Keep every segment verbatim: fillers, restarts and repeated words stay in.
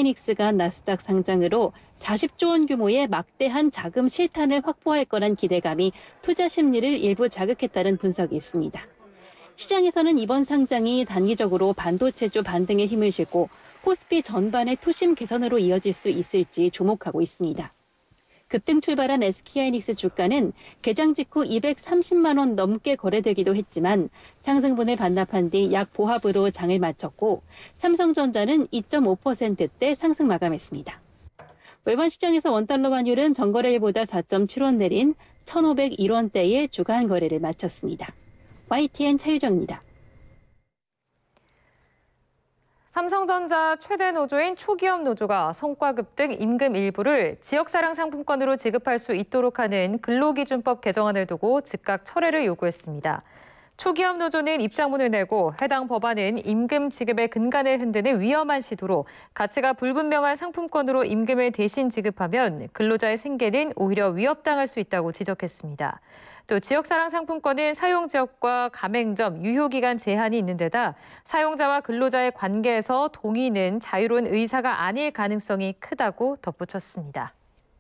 에스케이하이닉스가 나스닥 상장으로 사십조 원 규모의 막대한 자금 실탄을 확보할 거란 기대감이 투자 심리를 일부 자극했다는 분석이 있습니다. 시장에서는 이번 상장이 단기적으로 반도체주 반등에 힘을 실고 코스피 전반의 투심 개선으로 이어질 수 있을지 주목하고 있습니다. 급등 출발한 에스케이하이닉스 주가는 개장 직후 이백삼십만 원 넘게 거래되기도 했지만 상승분을 반납한 뒤 약 보합으로 장을 마쳤고 삼성전자는 이 점 오 퍼센트대 상승 마감했습니다. 외환 시장에서 원달러 환율은 전거래일보다 사 점 칠 원 내린 천오백일 원대의 주간 거래를 마쳤습니다. 와이티엔 차유정입니다. 삼성전자 최대 노조인 초기업 노조가 성과급 등 임금 일부를 지역사랑 상품권으로 지급할 수 있도록 하는 근로기준법 개정안을 두고 즉각 철회를 요구했습니다. 초기업 노조는 입장문을 내고 해당 법안은 임금 지급의 근간을 흔드는 위험한 시도로 가치가 불분명한 상품권으로 임금을 대신 지급하면 근로자의 생계는 오히려 위협당할 수 있다고 지적했습니다. 또 지역사랑 상품권은 사용지역과 가맹점, 유효기간 제한이 있는 데다 사용자와 근로자의 관계에서 동의는 자유로운 의사가 아닐 가능성이 크다고 덧붙였습니다.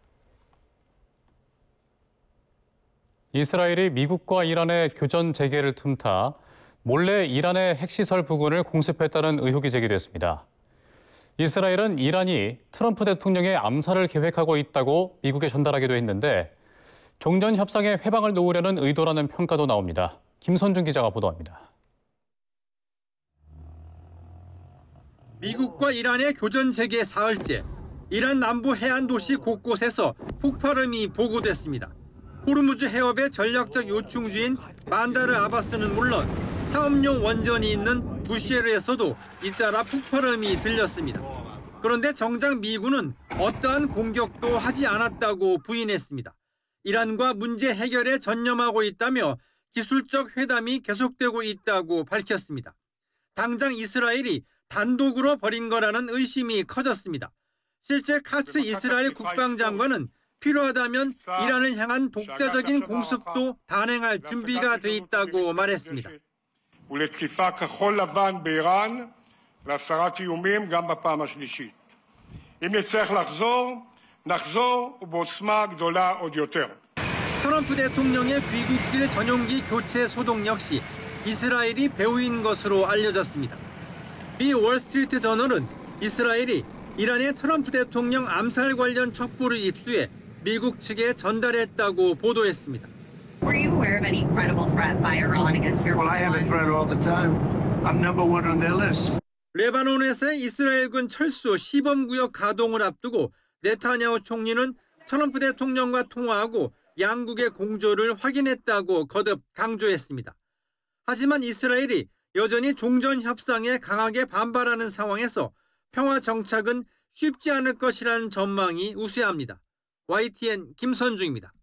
이스라엘이 미국과 이란의 교전 재개를 틈타 몰래 이란의 핵시설 부근을 공습했다는 의혹이 제기됐습니다. 이스라엘은 이란이 트럼프 대통령의 암살을 계획하고 있다고 미국에 전달하기도 했는데 종전 협상의 회방을 놓으려는 의도라는 평가도 나옵니다. 김선중 기자가 보도합니다. 미국과 이란의 교전 재개 사흘째, 이란 남부 해안 도시 곳곳에서 폭발음이 보고됐습니다. 호르무즈 해협의 전략적 요충지인 반다르 아바스는 물론 사업용 원전이 있는 부시에르에서도 잇따라 폭발음이 들렸습니다. 그런데 정작 미군은 어떠한 공격도 하지 않았다고 부인했습니다. 이란과 문제 해결에 전념하고 있다며 기술적 회담이 계속되고 있다고 밝혔습니다. 당장 이스라엘이 단독으로 벌인 거라는 의심이 커졌습니다. 실제 카츠 이스라엘 국방장관은 필요하다면 이란을 향한 독자적인 공습도 단행할 준비가 돼 있다고 말했습니다. ולתקיפה כחול לבן באיראן להסרת איומים גם בפעם השלישית. אם נצטרך לחזור, נחזור ובעוצמה גדולה עוד יותר. 트럼프 대통령의 귀국길 전용기 교체 소동 역시 이스라엘이 배후인 것으로 알려졌습니다. 미 월스트리트 저널은 이스라엘이 이란의 트럼프 대통령 암살 관련 첩보를 입수해 미국 측에 전달했다고 보도했습니다. Were you aware of any credible threat by Iran against your Well, I have a threat all the time. I'm number one on their list. 레바논에서의 이스라엘군 철수 시범구역 가동을 앞두고 네타냐후 총리는 트럼프 대통령과 통화하고 양국의 공조를 확인했다고 거듭 강조했습니다. 하지만 이스라엘이 여전히 종전 협상에 강하게 반발하는 상황에서 평화 정착은 쉽지 않을 것이라는 전망이 우세합니다. 와이티엔 김선중입니다.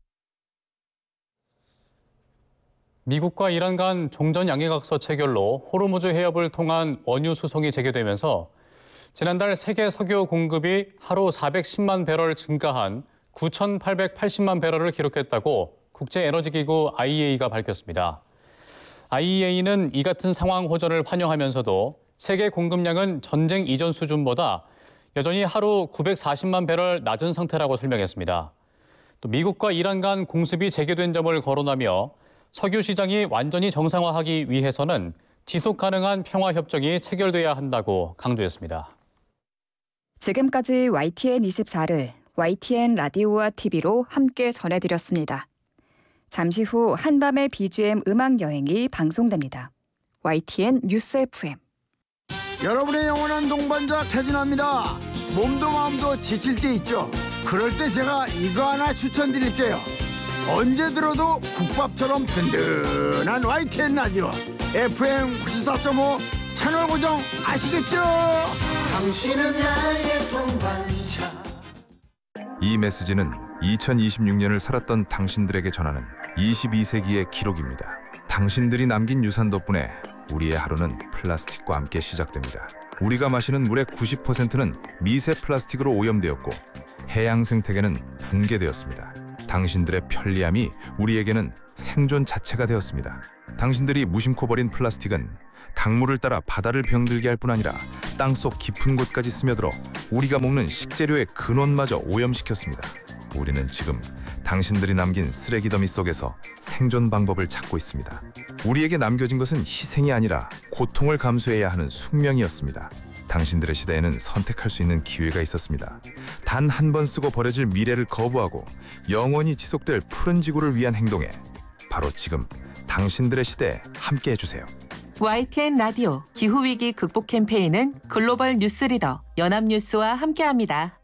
미국과 이란 간 종전 양해각서 체결로 호르무즈 해협을 통한 원유 수송이 재개되면서 지난달 세계 석유 공급이 하루 사백십만 배럴 증가한 구천팔백팔십만 배럴을 기록했다고 국제에너지기구 아이이에이가 밝혔습니다. 아이이에이는 이 같은 상황 호전을 환영하면서도 세계 공급량은 전쟁 이전 수준보다 여전히 하루 구백사십만 배럴 낮은 상태라고 설명했습니다. 또 미국과 이란 간 공습이 재개된 점을 거론하며 석유 시장이 완전히 정상화하기 위해서는 지속 가능한 평화 협정이 체결돼야 한다고 강조했습니다. 지금까지 와이티엔 이십사를 와이티엔 라디오와 티비로 함께 전해드렸습니다. 잠시 후 한밤의 비지엠 음악 여행이 방송됩니다. 와이티엔 뉴스 에프엠. 여러분의 영원한 동반자 태진아입니다. 몸도 마음도 지칠 때 있죠. 그럴 때 제가 이거 하나 추천드릴게요. 언제 들어도 국밥처럼 든든한 와이티엔 라디오 에프엠 구십사 점 오 채널 고정 아시겠죠? 당신은 나의 동반자. 이 메시지는 이천이십육 년을 살았던 당신들에게 전하는 이십이 세기의 기록입니다. 당신들이 남긴 유산 덕분에 우리의 하루는 플라스틱과 함께 시작됩니다. 우리가 마시는 물의 구십 퍼센트는 미세 플라스틱으로 오염되었고 해양 생태계는 붕괴되었습니다. 당신들의 편리함이 우리에게는 생존 자체가 되었습니다. 당신들이 무심코 버린 플라스틱은 강물을 따라 바다를 병들게 할 뿐 아니라 땅속 깊은 곳까지 스며들어 우리가 먹는 식재료의 근원마저 오염시켰습니다. 우리는 지금 당신들이 남긴 쓰레기 더미 속에서 생존 방법을 찾고 있습니다. 우리에게 남겨진 것은 희생이 아니라 고통을 감수해야 하는 숙명이었습니다. 당신들의 시대에는 선택할 수 있는 기회가 있었습니다. 단 한 번 쓰고 버려질 미래를 거부하고 영원히 지속될 푸른 지구를 위한 행동에 바로 지금 당신들의 시대에 함께 해주세요. 와이티엔 라디오 기후위기 극복 캠페인은 글로벌 뉴스리더 연합뉴스와 함께합니다.